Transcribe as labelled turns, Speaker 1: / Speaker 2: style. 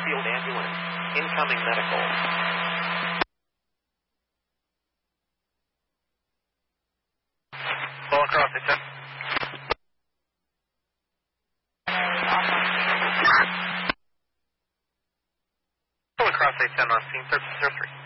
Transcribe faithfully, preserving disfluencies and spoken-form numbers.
Speaker 1: Fairfield ambulance. Incoming medical.
Speaker 2: Full across the ten. Full across A ten on scene, third, third three.